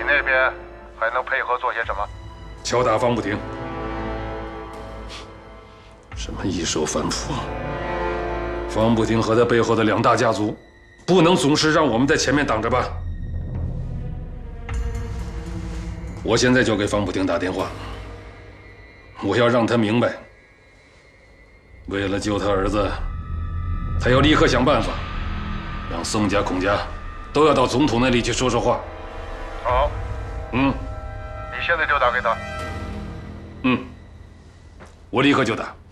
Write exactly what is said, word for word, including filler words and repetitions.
那边还能配合做些什么？ 敲打方不停。什么一手反腐？方不停和他背后的两大家族，不能总是让我们在前面挡着吧？我现在就给方不停打电话，我要让他明白，为了救他儿子，他要立刻想办法，让宋家、孔家都要到总统那里去说说话。 好， 嗯， 你现在就打给他。 嗯，我立刻就打。